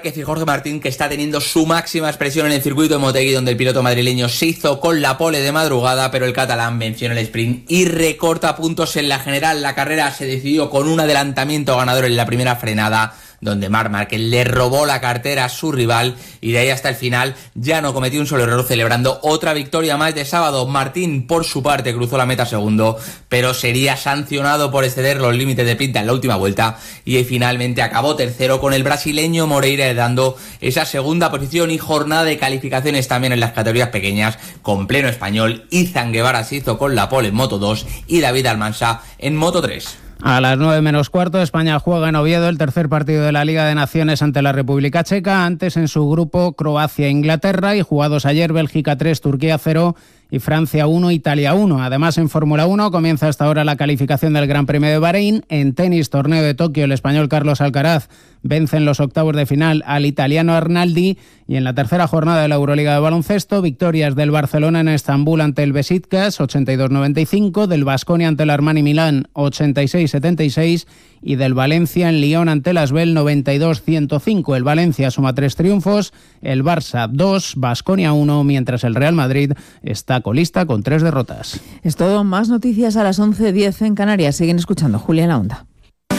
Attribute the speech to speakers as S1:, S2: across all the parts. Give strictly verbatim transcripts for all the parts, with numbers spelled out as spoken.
S1: Márquez y Jorge Martín, que está teniendo su máxima expresión en el circuito de Motegi, donde el piloto madrileño se hizo con la pole de madrugada, pero el catalán venció en el sprint y recorta puntos en la general. La carrera se decidió con un adelantamiento ganador en la primera frenada, donde Marc Márquez le robó la cartera a su rival y de ahí hasta el final ya no cometió un solo error, celebrando otra victoria más de sábado. Martín, por su parte, cruzó la meta segundo, pero sería sancionado por exceder los límites de pinta en la última vuelta y finalmente acabó tercero, con el brasileño Moreira dando esa segunda posición. Y jornada de calificaciones también en las categorías pequeñas, con pleno español. Izan Guevara se hizo con la pole en Moto dos y David Almansa en Moto tres.
S2: A las nueve menos cuarto, España juega en Oviedo el tercer partido de la Liga de Naciones ante la República Checa. Antes, en su grupo, Croacia e Inglaterra, y jugados ayer Bélgica tres, Turquía cero y Francia uno, Italia uno. Además, en Fórmula uno comienza hasta ahora la calificación del Gran Premio de Bahrein. En tenis, torneo de Tokio, el español Carlos Alcaraz vence en los octavos de final al italiano Arnaldi. Y en la tercera jornada de la Euroliga de baloncesto, victorias del Barcelona en Estambul ante el Besiktas, ochenta y dos noventa y cinco, del Baskonia ante el Armani Milán, ochenta y seis setenta y seis, y del Valencia en Lyon ante el Asbel, noventa y dos ciento cinco. El Valencia suma tres triunfos, el Barça dos, Baskonia uno, mientras el Real Madrid está colista con tres derrotas.
S3: Es todo. Más noticias a las once diez en Canarias. Siguen escuchando Julia en la Onda.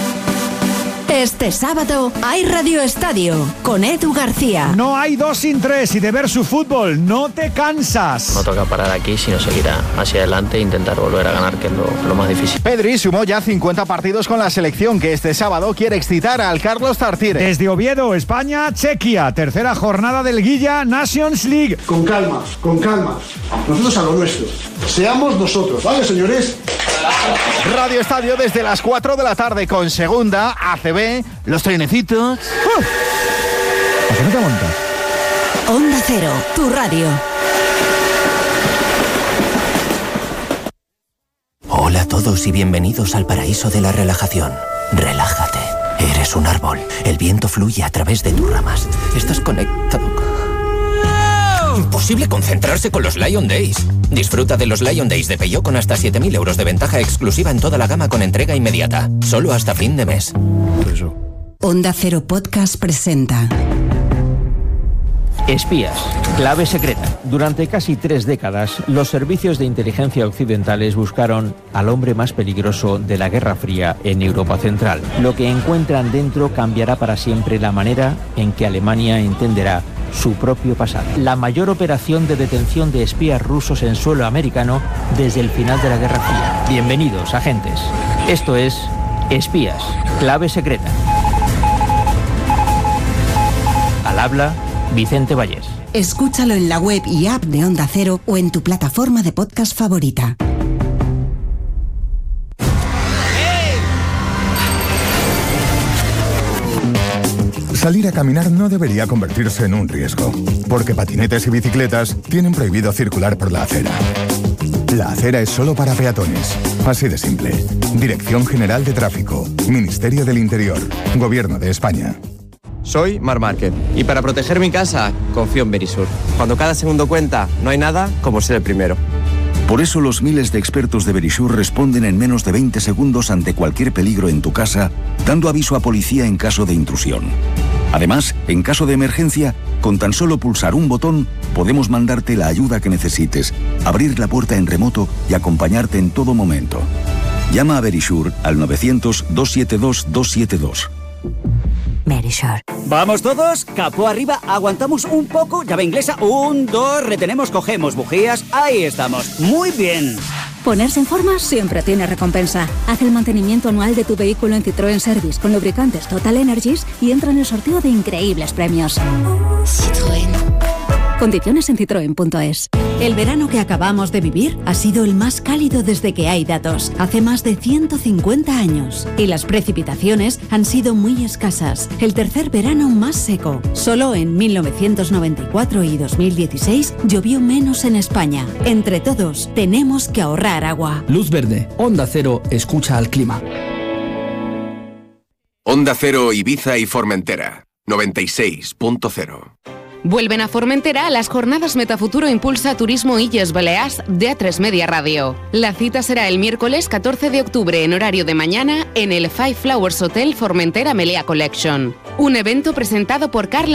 S4: Este sábado hay Radio Estadio con Edu García.
S5: No hay dos sin tres, y de ver su fútbol no te cansas.
S6: No toca parar aquí, sino seguir hacia adelante e intentar volver a ganar, que es lo, lo más difícil.
S7: Pedri sumó ya cincuenta partidos con la selección, que este sábado quiere excitar al Carlos Tartiere.
S5: Desde Oviedo, España, Chequia, tercera jornada del Guilla Nations League.
S8: Con calma, con calma. Nosotros a lo nuestro. Seamos nosotros, ¿vale, señores?
S7: Radio Estadio desde las cuatro de la tarde, con Segunda, A C B, los trenecitos.
S5: ¡Uh! ¿A qué no te montas?
S4: Onda Cero, tu radio.
S9: Hola a todos y bienvenidos al paraíso de la relajación. Relájate. Eres un árbol. El viento fluye a través de tus ramas. Estás conectado con... Imposible concentrarse con los Lion Days. Disfruta de los Lion Days de Peugeot con hasta siete mil euros de ventaja exclusiva en toda la gama con entrega inmediata. Solo hasta fin de mes.
S5: Eso.
S4: Onda Cero Podcast presenta
S10: Espías, clave secreta. Durante casi tres décadas, los servicios de inteligencia occidentales buscaron al hombre más peligroso de la Guerra Fría en Europa Central. Lo que encuentran dentro cambiará para siempre la manera en que Alemania entenderá su propio pasado. La mayor operación de detención de espías rusos en suelo americano desde el final de la Guerra Fría. Bienvenidos, agentes. Esto es Espías, clave secreta. Al habla Vicente Vallés.
S4: Escúchalo en la web y app de Onda Cero o en tu plataforma de podcast favorita.
S11: Salir a caminar no debería convertirse en un riesgo, porque patinetes y bicicletas tienen prohibido circular por la acera. La acera es solo para peatones. Así de simple. Dirección General de Tráfico, Ministerio del Interior, Gobierno de España.
S12: Soy Marc Márquez y para proteger mi casa confío en Verisur. Cuando cada segundo cuenta, no hay nada como ser el primero.
S13: Por eso los miles de expertos de Verisur responden en menos de veinte segundos ante cualquier peligro en tu casa, dando aviso a policía en caso de intrusión. Además, en caso de emergencia, con tan solo pulsar un botón, podemos mandarte la ayuda que necesites, abrir la puerta en remoto y acompañarte en todo momento. Llama a Verisur al novecientos, doscientos setenta y dos, doscientos setenta y dos.
S14: Verisur. ¿Vamos todos? Capó arriba, aguantamos un poco, llave inglesa, un, dos, retenemos, cogemos bujías, ahí estamos, muy bien.
S15: Ponerse en forma siempre tiene recompensa. Haz el mantenimiento anual de tu vehículo en Citroën Service con lubricantes Total Energies y entra en el sorteo de increíbles premios. Citroën. Condiciones en citroen punto es.
S4: El verano que acabamos de vivir ha sido el más cálido desde que hay datos, hace más de ciento cincuenta años. Y las precipitaciones han sido muy escasas. El tercer verano más seco. Solo en mil novecientos noventa y cuatro y dos mil dieciséis llovió menos en España. Entre todos, tenemos que ahorrar agua.
S16: Luz verde. Onda Cero escucha al clima.
S17: Onda Cero Ibiza y Formentera. noventa y seis punto cero.
S18: Vuelven a Formentera las jornadas Metafuturo Impulsa Turismo Illes Balears de A tres Media Radio. La cita será el miércoles catorce de octubre en horario de mañana en el Five Flowers Hotel Formentera Melea Collection. Un evento presentado por Carla